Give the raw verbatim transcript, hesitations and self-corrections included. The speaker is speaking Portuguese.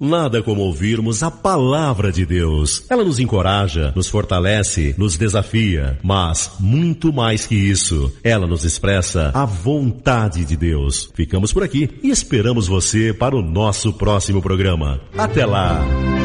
Nada como ouvirmos a palavra de Deus. Ela nos encoraja, nos fortalece, nos desafia, mas muito mais que isso, ela nos expressa a vontade de Deus. Ficamos por aqui e esperamos você para o nosso próximo programa. Até lá!